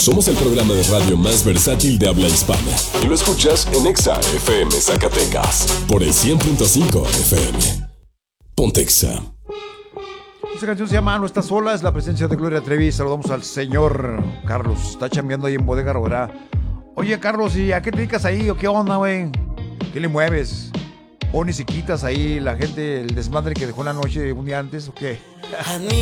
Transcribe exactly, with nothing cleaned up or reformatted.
Somos el programa de radio más versátil de habla hispana. Y lo escuchas en Exa F M Zacatecas por el cien punto cinco F M. Ponte Exa. Esta canción se llama No Estás Sola, es la presencia de Gloria Trevi. Saludamos al señor Carlos. Está chambeando ahí en Bodega Aurrerá. Oye, Carlos, ¿y a qué te dedicas ahí o qué onda, güey? ¿Qué le mueves? ¿Pones y quitas ahí la gente, el desmadre que dejó la noche un día antes o qué?